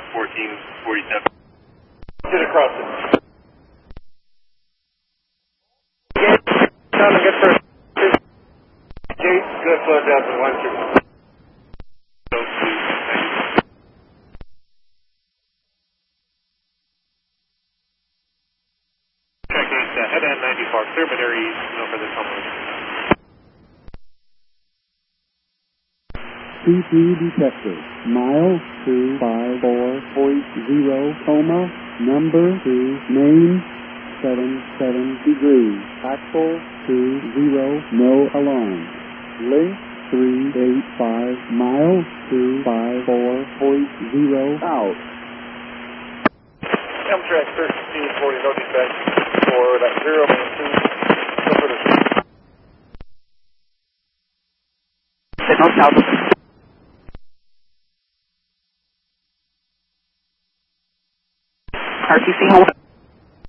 1447. Get across it. Good first. Gate, good, slow down to 1 2. Head end 94, clear Madeira, no further tumbling. CT detector, mile 254.0, coma, number 2, main, 77 degrees, axle 20, no alarm. Link 385, mile 254.0, out. Amtrak 1340, no dispatch for that 0 and 2. No further. Signal south. RTC hold.